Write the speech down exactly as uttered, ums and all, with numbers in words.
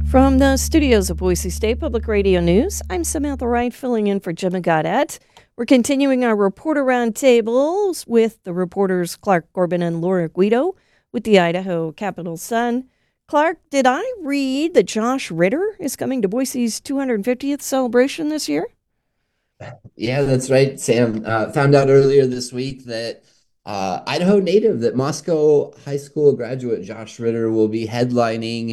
From the studios of Boise State Public Radio News, I'm Samantha Wright filling in for Jim Goddett. We're continuing our reporter roundtables with the reporters Clark Corbin and Laura Guido with the Idaho Capital Sun. Clark, did I read that Josh Ritter is coming to Boise's two hundred fiftieth celebration this year? Yeah, that's right, Sam. Uh, found out earlier this week that uh, Idaho native, that Moscow High School graduate Josh Ritter will be headlining